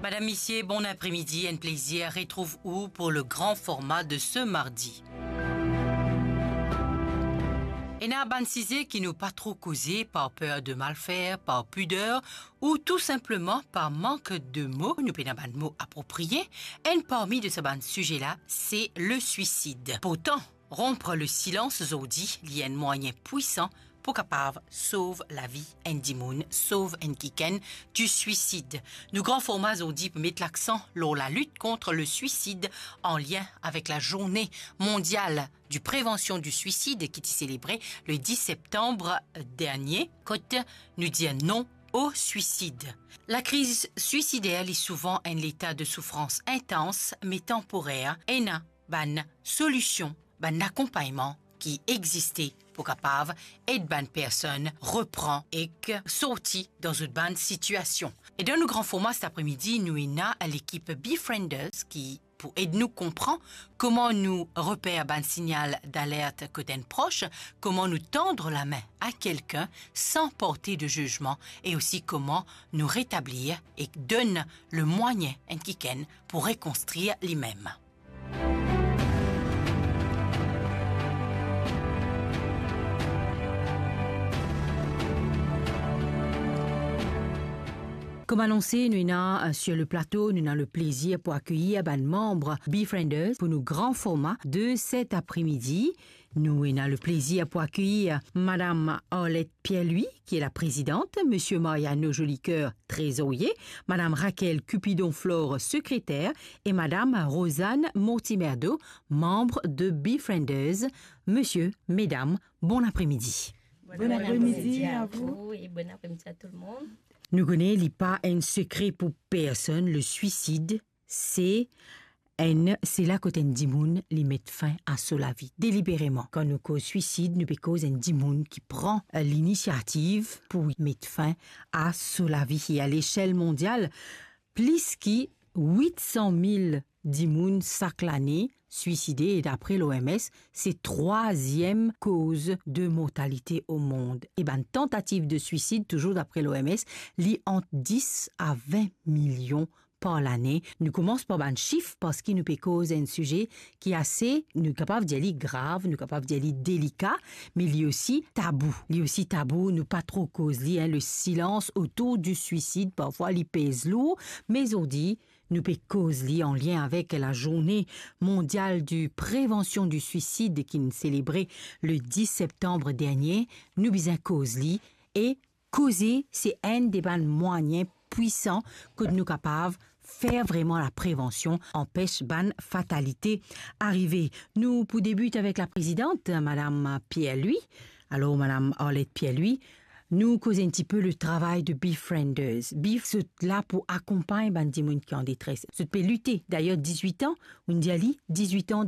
Madame, Messieurs, bon après-midi, un plaisir. Retrouve où pour le grand format de ce mardi. Et n'a ban sujet qui nous pas trop causé par peur de mal faire, par pudeur ou tout simplement par manque de mots, nous prenons ban mots appropriés. Et parmi de ce ban sujet-là, c'est le suicide. Pourtant, rompre le silence zodi, il y a un moyen puissant pour capable sauve la vie en dimoun, sauve en kiken du suicide. Nous grand format zodi peut mettre l'accent sur la lutte contre le suicide en lien avec la journée mondiale du prévention du suicide qui est célébrée le 10 septembre dernier. Côte nous dit non au suicide. La crise suicidaire est souvent un état de souffrance intense mais temporaire et n'a ban solution, ban accompagnement qui existait pour capable et de bonne personne reprend et que sortit dans une bonne situation. Et dans le grand format cet après-midi, nous avons à l'équipe Befrienders qui pour aider nous comprendre comment nous repérer un signal d'alerte côté proche, comment nous tendre la main à quelqu'un sans porter de jugement et aussi comment nous rétablir et donne le moyen un kiken pour reconstruire lui-même. Comme annoncé, nous avons sur le plateau, nous avons le plaisir pour accueillir un membre Befrienders pour nos grands formats de cet après-midi. Nous avons le plaisir pour accueillir Madame Arlette Pierre-Louis, qui est la présidente, Monsieur Mariano Jolicoeur, trésorier, Madame Raquel Cupidon-Flore, secrétaire, et Madame Rosanne Mortimerdo, membre de Befrienders. Monsieur, Mesdames, bon après-midi. Bon après-midi à vous et bon après-midi à tout le monde. Nous connaissons pas un secret pour personne. Le suicide, c'est là que un dimoun li met fin à la vie délibérément. Quand nous cause suicide, nous cause un dimoun qui prend l'initiative pour mettre fin à la vie. Et à l'échelle mondiale, plus que 800 000 dimoun chaque année suicidés et d'après l'OMS, c'est troisième cause de mortalité au monde. Et ben tentative de suicide, toujours d'après l'OMS, lit entre 10 à 20 millions par l'année. Nous commençons par un chiffre parce qu'il nous peut causer un sujet qui est assez, nous capable d'y aller grave, nous capable d'y aller délicat, mais il y a aussi tabou. Il y a aussi tabou, nous pas trop cause le silence autour du suicide, parfois il pèse lourd, mais on dit nous peut cause en lien avec la journée mondiale de prévention du suicide qui nous célébrée le 10 septembre dernier. Nous bisons cause et causer, c'est un des moyens puissants que nous capables faire vraiment la prévention empêche ban fatalité arriver. Nous pour débuter avec la présidente Madame Pierre-Louis. Alors Madame Arlette Pierre-Louis, nous causons un petit peu le travail de Befrienders. C'est là pour accompagner les gens qui sont en détresse. C'est peut lutter. D'ailleurs, 18 ans, on dit 18 ans